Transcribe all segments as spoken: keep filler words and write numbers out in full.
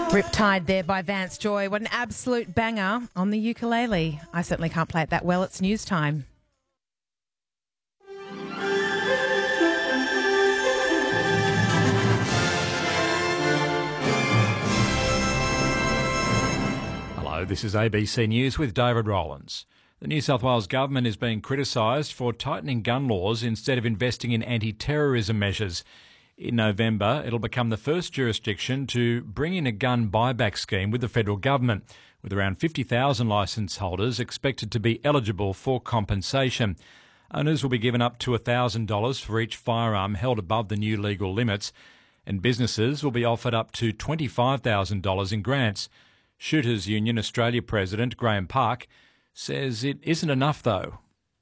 Riptide there by Vance Joy. What an absolute banger on the ukulele. I certainly can't play it that well. It's news time. Hello, this is A B C News with David Rowlands. The New South Wales government is being criticised for tightening gun laws instead of investing in anti-terrorism measures. In November, it'll become the first jurisdiction to bring in a gun buyback scheme with the federal government, with around fifty thousand licence holders expected to be eligible for compensation. Owners will be given up to one thousand dollars for each firearm held above the new legal limits, and businesses will be offered up to twenty-five thousand dollars in grants. Shooters Union Australia President Graham Park says it isn't enough, though.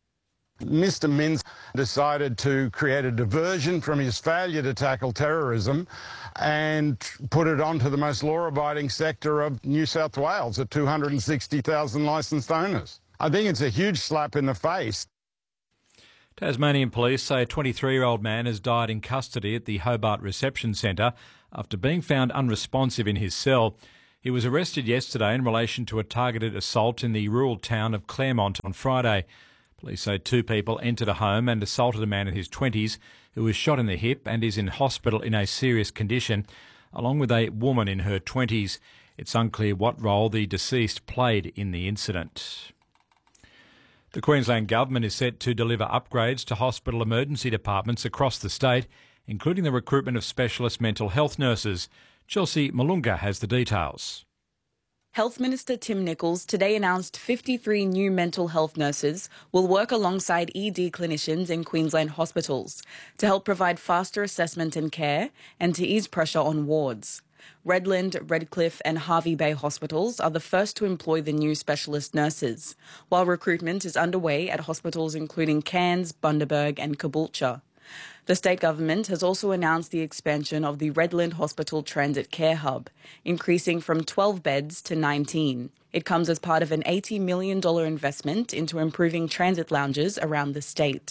Mister Minns decided to create a diversion from his failure to tackle terrorism and put it onto the most law-abiding sector of New South Wales at two hundred sixty thousand licensed owners. I think it's a huge slap in the face. Tasmanian police say a twenty-three-year-old man has died in custody at the Hobart Reception Centre after being found unresponsive in his cell. He was arrested yesterday in relation to a targeted assault in the rural town of Claremont on Friday. Police say two people entered a home and assaulted a man in his twenties who was shot in the hip and is in hospital in a serious condition, along with a woman in her twenties. It's unclear what role the deceased played in the incident. The Queensland Government is set to deliver upgrades to hospital emergency departments across the state, including the recruitment of specialist mental health nurses. Chelsea Malunga has the details. Health Minister Tim Nicholls today announced fifty-three new mental health nurses will work alongside E D clinicians in Queensland hospitals to help provide faster assessment and care and to ease pressure on wards. Redland, Redcliffe and Hervey Bay hospitals are the first to employ the new specialist nurses, while recruitment is underway at hospitals including Cairns, Bundaberg and Caboolture. The state government has also announced the expansion of the Redland Hospital Transit Care Hub, increasing from twelve beds to nineteen. It comes as part of an eighty million dollars investment into improving transit lounges around the state.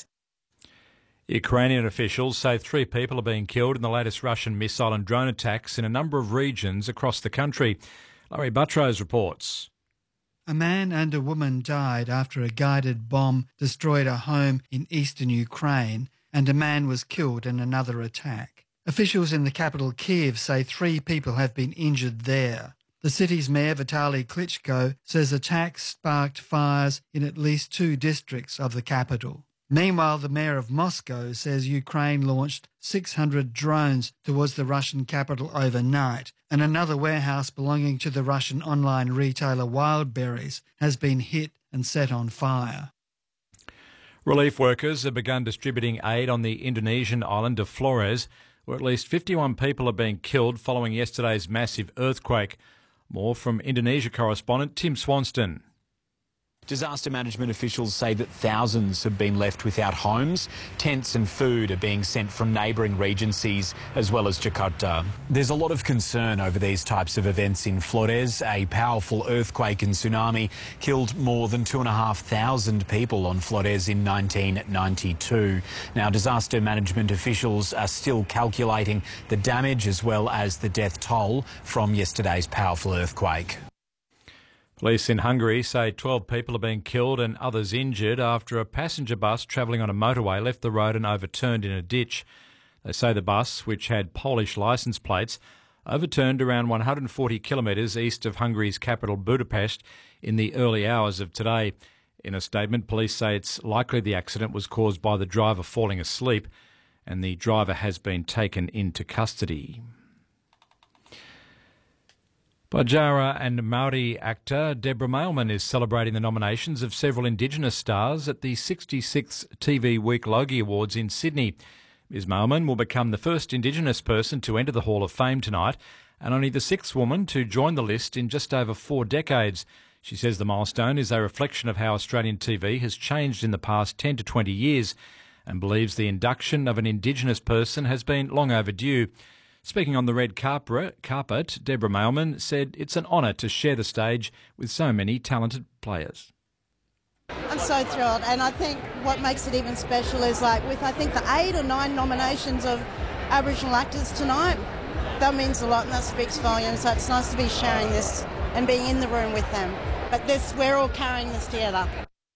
Ukrainian officials say three people are being killed in the latest Russian missile and drone attacks in a number of regions across the country. Larry Buttrose reports. A man and a woman died after a guided bomb destroyed a home in eastern Ukraine, and a man was killed in another attack. Officials in the capital Kyiv say three people have been injured there. The city's mayor, Vitaly Klitschko, says attacks sparked fires in at least two districts of the capital. Meanwhile, the mayor of Moscow says Ukraine launched six hundred drones towards the Russian capital overnight, and another warehouse belonging to the Russian online retailer Wildberries has been hit and set on fire. Relief workers have begun distributing aid on the Indonesian island of Flores, where at least fifty-one people are being killed following yesterday's massive earthquake. More from Indonesia correspondent Tim Swanston. Disaster management officials say that thousands have been left without homes. Tents and food are being sent from neighbouring regencies as well as Jakarta. There's a lot of concern over these types of events in Flores. A powerful earthquake and tsunami killed more than two and a half thousand people on Flores in nineteen ninety-two. Now, disaster management officials are still calculating the damage as well as the death toll from yesterday's powerful earthquake. Police in Hungary say twelve people are being killed and others injured after a passenger bus travelling on a motorway left the road and overturned in a ditch. They say the bus, which had Polish licence plates, overturned around one hundred forty kilometres east of Hungary's capital Budapest in the early hours of today. In a statement, police say it's likely the accident was caused by the driver falling asleep, and the driver has been taken into custody. Bajara and Maori actor Deborah Mailman is celebrating the nominations of several Indigenous stars at the sixty-sixth T V Week Logie Awards in Sydney. Miz Mailman will become the first Indigenous person to enter the Hall of Fame tonight and only the sixth woman to join the list in just over four decades. She says the milestone is a reflection of how Australian T V has changed in the past ten to twenty years and believes the induction of an Indigenous person has been long overdue. Speaking on the red carpet, Deborah Mailman said it's an honour to share the stage with so many talented players. I'm so thrilled, and I think what makes it even special is like with I think the eight or nine nominations of Aboriginal actors tonight, that means a lot and that speaks volumes. So it's nice to be sharing this and being in the room with them. But this, we're all carrying this together.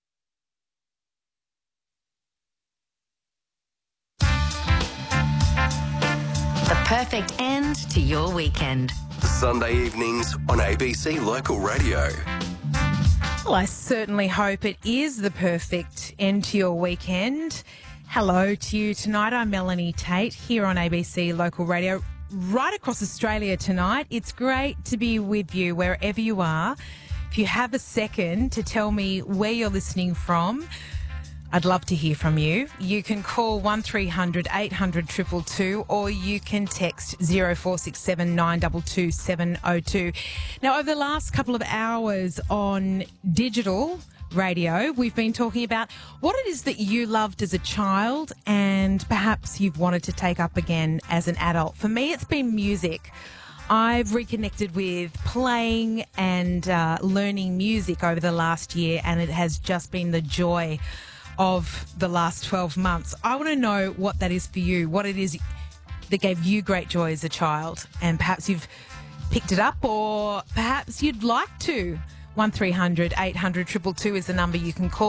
The perfect end to your weekend. Sunday evenings on A B C Local Radio. Well, I certainly hope it is the perfect end to your weekend. Hello to you tonight. I'm Melanie Tate here on A B C Local Radio, right across Australia tonight. It's great to be with you wherever you are. If you have a second to tell me where you're listening from, I'd love to hear from you. You can call one three hundred eight hundred two two two or you can text zero four six seven nine two two seven zero two. Now, over the last couple of hours on digital radio, we've been talking about what it is that you loved as a child and perhaps you've wanted to take up again as an adult. For me, it's been music. I've reconnected with playing and uh, learning music over the last year, and it has just been the joy of the last twelve months. I want to know what that is for you, what it is that gave you great joy as a child, and perhaps you've picked it up or perhaps you'd like to. one three hundred eight hundred two two two is the number you can call.